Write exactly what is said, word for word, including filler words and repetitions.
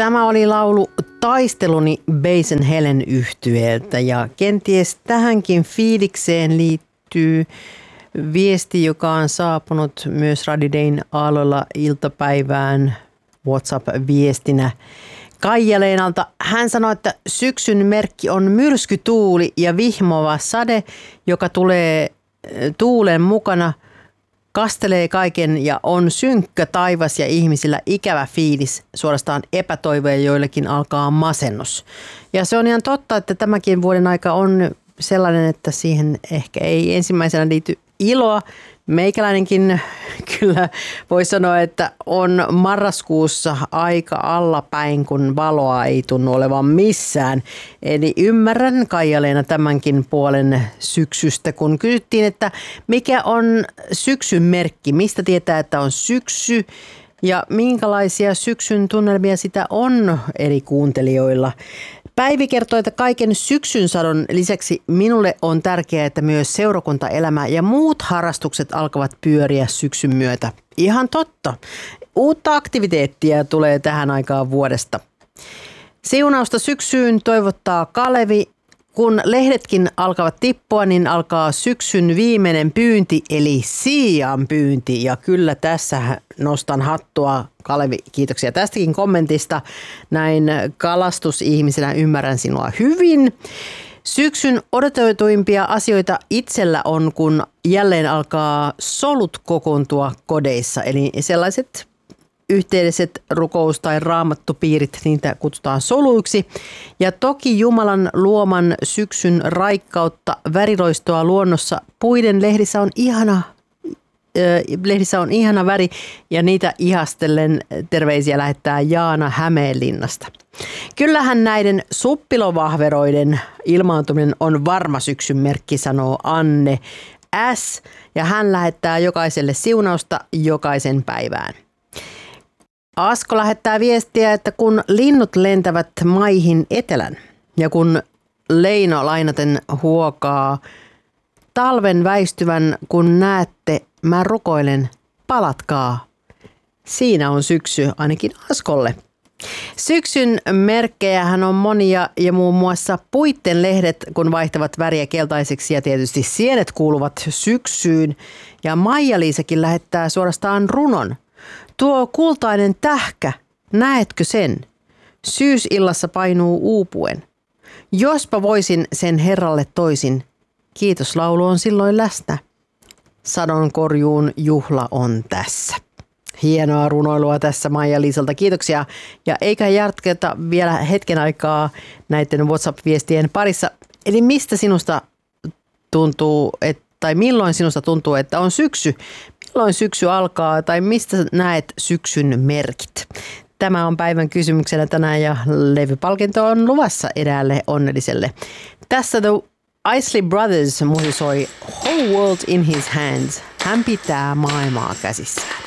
Tämä oli laulu Taisteluni Basin Helen -yhtyeeltä ja kenties tähänkin fiilikseen liittyy viesti, joka on saapunut myös Radio Dayn aalloilla iltapäivään WhatsApp-viestinä Kaija-Leenalta. Hän sanoi, että syksyn merkki on myrskytuuli ja vihmova sade, joka tulee tuulen mukana, kastelee kaiken ja on synkkä taivas ja ihmisillä ikävä fiilis, suorastaan epätoivo ja joillekin alkaa masennus. Ja se on ihan totta, että tämäkin vuoden aika on sellainen, että siihen ehkä ei ensimmäisenä liity iloa. Meikäläinenkin kyllä voi sanoa, että on marraskuussa aika allapäin, kun valoa ei tunnu olevan missään. Eli ymmärrän Kaija-Leena tämänkin puolen syksystä, kun kysyttiin, että mikä on syksyn merkki, mistä tietää, että on syksy ja minkälaisia syksyn tunnelmia sitä on eri kuuntelijoilla. Päivi kertoo, että kaiken syksyn sadon lisäksi minulle on tärkeää, että myös seurakuntaelämä ja muut harrastukset alkavat pyöriä syksyn myötä. Ihan totta. Uutta aktiviteettia tulee tähän aikaan vuodesta. Siunausta syksyyn toivottaa Kalevi. Kun lehdetkin alkavat tippua, niin alkaa syksyn viimeinen pyynti, eli siian pyynti. Ja kyllä tässä nostan hattua, Kalevi, kiitoksia tästäkin kommentista. Näin kalastusihmisenä ymmärrän sinua hyvin. Syksyn odotetuimpia asioita itsellä on, kun jälleen alkaa solut kokoontua kodeissa, eli sellaiset yhteiset rukous- tai raamattupiirit, niitä kutsutaan soluiksi. Ja toki Jumalan luoman syksyn raikkautta, väriloistoa luonnossa. Puiden lehdissä on ihana, äh, lehdissä on ihana väri ja niitä ihastellen terveisiä lähettää Jaana Hämeenlinnasta. Kyllähän näiden suppilovahveroiden ilmaantuminen on varma syksyn merkki, sanoo Anne S. Ja hän lähettää jokaiselle siunausta jokaisen päivään. Asko lähettää viestiä, että kun linnut lentävät maihin etelän ja kun Leino lainaten huokaa talven väistyvän, kun näette, mä rukoilen, palatkaa. Siinä on syksy ainakin Askolle. Syksyn merkkejähän on monia ja muun muassa puitten lehdet, kun vaihtavat väriä keltaiseksi ja tietysti sienet kuuluvat syksyyn. Ja Maija-Liisakin lähettää suorastaan runon. Tuo kultainen tähkä, näetkö sen? Syysillassa painuu uupuen. Jospa voisin sen herralle toisin, kiitoslaulu on silloin läsnä. Sadonkorjuun juhla on tässä. Hienoa runoilua tässä Maija-Liisalta, kiitoksia. Ja eikä jatketa vielä hetken aikaa näiden WhatsApp-viestien parissa. Eli mistä sinusta tuntuu, että, tai milloin sinusta tuntuu, että on syksy? Milloin syksy alkaa tai mistä näet syksyn merkit? Tämä on päivän kysymyksenä tänään ja levypalkinto on luvassa eräälle onnelliselle. Tässä The Isley Brothers musisoi Whole World in His Hands. Hän pitää maailmaa käsissään.